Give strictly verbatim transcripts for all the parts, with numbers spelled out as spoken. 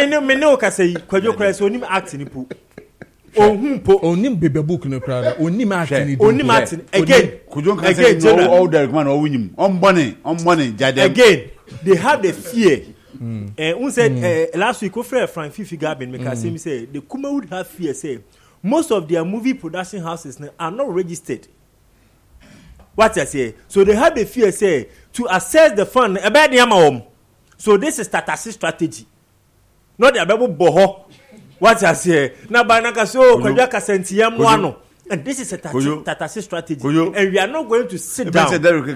me me no ka say Kwadwo kra so onim acting po. Ohun po onim bebe book no kra onim acting onim acting again again no all the man o wunyim on money on money jadem again they have the fear eh un said uh, last week offer Frank Fifi Gabin make say me say the Kuma would have fear say most of their movie production houses are not registered. What I say, so they have the fear say to assess the fund about the amount. So this is Tatasi strategy, not the Bible boho. What I say now, by Nakaso, Kajaka Sentiam Wano, and this is a Tatasi strategy, and we are not going to sit down.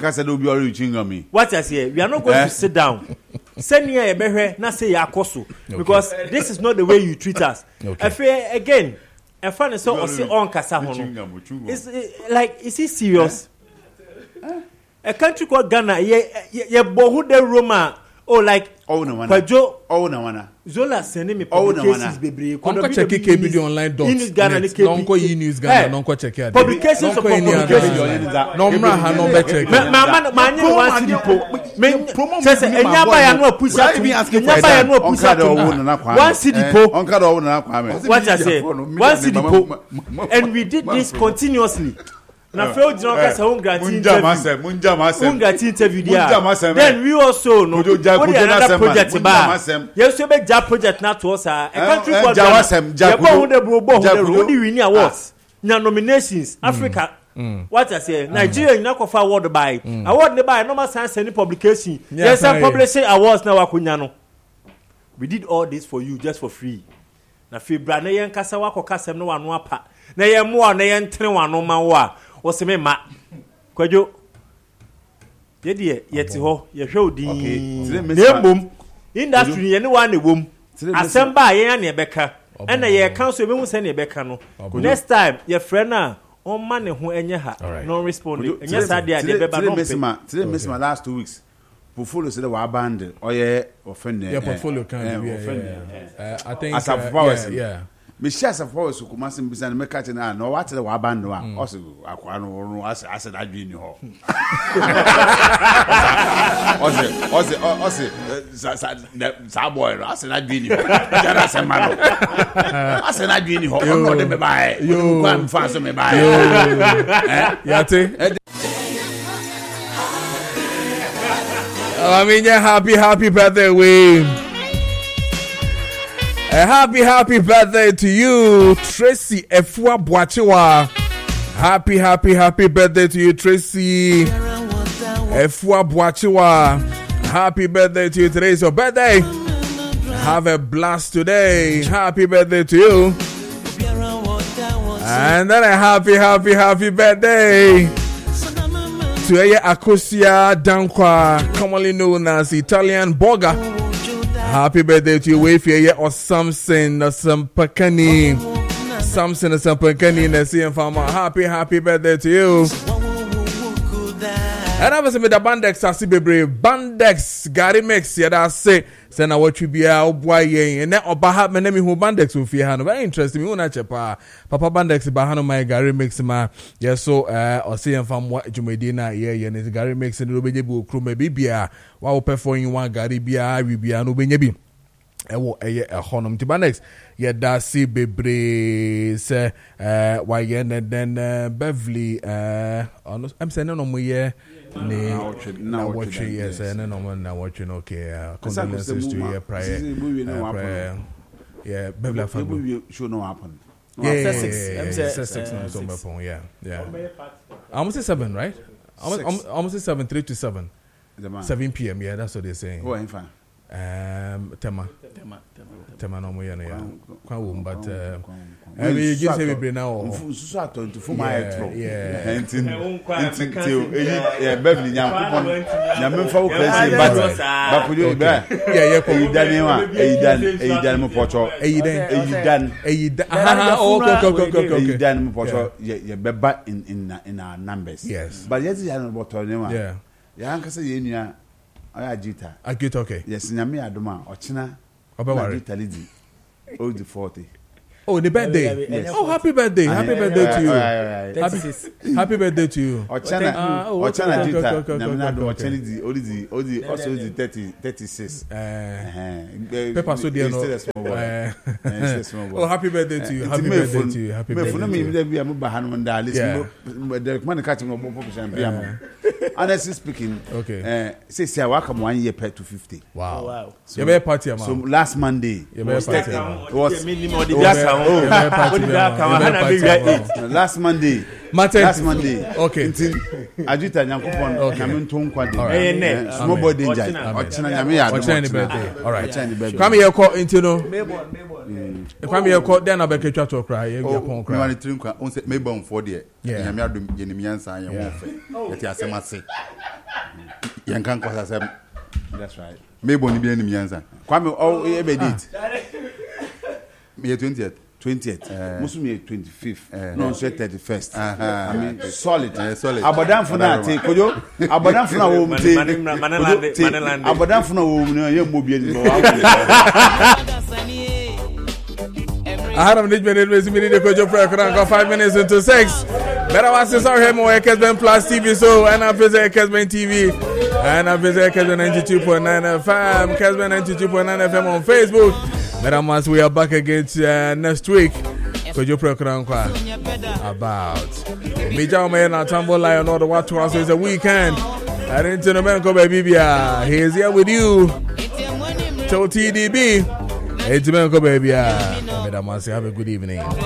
What I say, we are not going to sit down. Send me a behe, not say Yakosu, because this is not the way you treat us. I fear again, a fan is so or say on Kasahono. It's like, is he serious? A country called Ghana, ye ye bohu de Roma. Oh, like oh no one. Kwadwo oh no one. Zola sending me publications bebre. Onko check K B D online dot net. Onko e news Ghana, onko check here. Publications of publications. No mra ha no be check. Ma ma ma nyi wan si po. Me say enya ba ya no push up. Enya ba ya no push up. One city po. Onka do na kwa me. What I say? One city po. And we did this continuously. Na failed Jonka sa ungrati interview. Munja masem. Ungrati interview there. Then we also know what another project ba. Yes, we make job project na to us a country called Jawasem. Jakudo de Bobo who the winning awards. Na nominations Africa. What I say Nigeria na kofa award by. Award ne by normal science and publication. Yes, some publishing awards na wakunya no. We did all this for you just for free. Na febra na yen kasa wako kasem no wano apa. Na yen mo na yen tene wano ma wa. What's me ma? Kwadwo. Ye de yeti ho, ye hwe odi. Ne bom. Industry ye ne wa ne bom. Assemba ye na ebeka. E na ye council be hu se na ebeka no. Next time ye friend na on ma ne ho enye ha. No responding. Enye sa de ade beba no. Today miss my last two weeks. Portfolio said wa band or ye offend. Yeah, portfolio can be. Uh, I think as uh, yeah, yeah. Me share some force who come and be me catching na no what the wa band wa also akwa no as as that dream ni ho. Also also also sa boy as that dream ni ho. Jara se ma no. As that dream ni ho. No de be buy. You go fan so me buy. Eh? Yate. I mean, yeah, happy happy birthday we. A happy, happy birthday to you, Tracy Efua Boachiwa. Happy, happy, happy birthday to you, Tracy Efua Boachiwa. Happy birthday to you. Today is your birthday. Have a blast today. Happy birthday to you. And then a happy, happy, happy birthday to Eye Akosia Dankwa, commonly known as Italian Burger. Happy birthday to you, Wayfair or Samson or some Pakani. Samson or some Pakani and the C M Farmer. Happy, happy birthday to you. And I was with the Bandex, I see baby Bandex, Gary Mix, yeah, that's say, send a what you be out, boy, and then or Bahab, my name who Bandex will fear. Very interesting. You know, Papa Bandex, Bahano, my Gary Mix, my yes, so, uh, or C M Farmer, Jumedina, yeah, and it's Gary Mix and Rubebu, crew, maybe beer, while performing one Gary Bia, Ribia, no Benyabi. Ewo eye ehonum ti Bandex ye da si bebre se eh wa ye and then uh, Beverly uh I'm saying no mo ye ne na watching yes and no mo na watching okay uh, condolences to your prayer prayer yeah Beverly Fabu show no happen yeah six six no so me yeah yeah almost seven right almost almost seven three to seven seven p.m. yeah that's what they're saying. Oh in fact Um, Tema, Tema, Tema, no more. Yeah, quite but uh, I mean, you just have been now. So to for my yeah, yeah, Beverly, Yam, Yam, for crazy, but but you yeah, yeah, you done, you done, you done, Porto, you done, you done, you done, oh, go, go, go, go, you done, Porto, yeah, better in in in our numbers. Yes, but yes, you have about yeah, yeah, because you I agita. Agita, okay. Yes, Nyame adoma ochina. Obeware. Agita lady. Old forty. Oh, the birthday. Yes. Oh, happy birthday. Happy uh, birthday uh, to you. Uh, uh, uh, happy, happy birthday to you. Ochana, uh, oh, Ochana Juta. Namina do Ochana di Odi Odi also di thirty thirty-six. Eh. Paper so dear no. Oh, happy birthday to you. Happy birthday to you. Happy birthday. Me funa me be am ba hanu nda listen. The man catching no population be am. Honestly speaking, okay. Eh, say say I come one year per to fifty. Wow. Wow. You be party am. So last Monday. You be party. It was Oh, last Monday. Last Monday. Okay. Ajuta Nyankopon Nyamin Tonkwade. Small boy danger. Ochina Nyame ya. Ochina birthday. All right. Come here call into no. Come here call then abeketwa to cry. You go kon cry. You want to drink on say me bon for there. Nyame adum yenimiansa ye wo fe. Yeti asem ase. Yenkan kwasa asem. That's right. Me bon bi yenimiansa. Kwame oh e be date. Me twentieth. twentieth. Musumi twenty-fifth. No, say thirty-first. I mean, solid. Solid. Abadan funa te kojo. Abadan funa wo mte. Abadan funa wo no ye mobi ni. I had a minute minute minute kojo prayer got five minutes into six. Better watch this out here more Kesben Plus T V so and I visit Kesben T V and I visit Kesben ninety-two point nine F M, Kesben ninety-two point nine F M on Facebook. Madam, as we are back again uh, next week, could you pray about Major Man and Tambo Lion or the what to us is a weekend. I didn't know man go baby. He is here with you. Till T D B. Hey, Timenko baby. Madam, have a good evening.